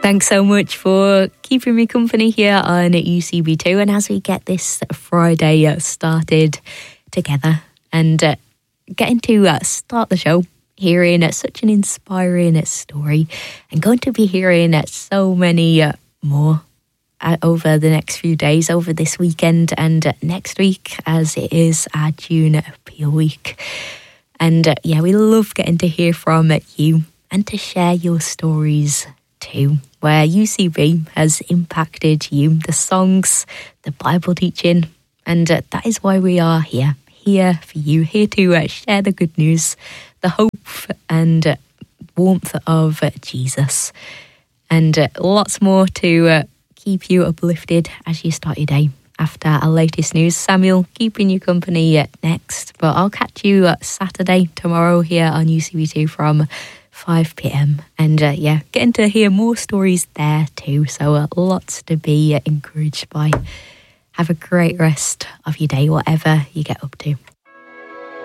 Thanks so much for keeping me company here on UCB2. And as we get this Friday started together and getting to start the show, hearing such an inspiring story and going to be hearing so many more over the next few days, over this weekend and next week, as it is our June Appeal Week. And yeah, we love getting to hear from you and to share your stories too, where UCB has impacted you, the songs, the Bible teaching, and that is why we are here for you, here to share the good news, the hope and warmth of Jesus, and lots more to keep you uplifted as you start your day. After our latest news, Samuel keeping you company next, but I'll catch you Saturday tomorrow here on UCB2 from 5 p.m. and getting to hear more stories there too, so lots to be encouraged by. Have a great rest of your day, whatever you get up to.